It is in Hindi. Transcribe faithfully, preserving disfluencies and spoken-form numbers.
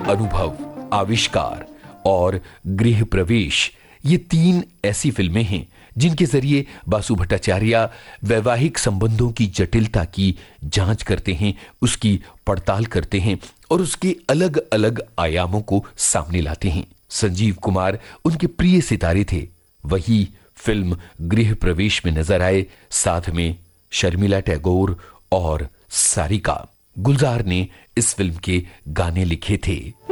अनुभव, आविष्कार और गृह प्रवेश, ये तीन ऐसी फिल्में हैं जिनके जरिए बासु भट्टाचार्य वैवाहिक संबंधों की जटिलता की जांच करते हैं, उसकी पड़ताल करते हैं और उसके अलग अलग आयामों को सामने लाते हैं। संजीव कुमार उनके प्रिय सितारे थे। वही फिल्म गृह प्रवेश में नजर आए, साथ में शर्मिला टैगोर और सारिका। गुलजार ने इस फिल्म के गाने लिखे थे।